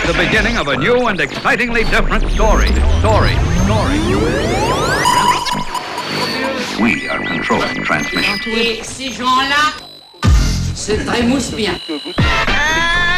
marks the beginning of a new and excitingly different story. We are controlling transmission. Et ces gens-là se trémoussent bien.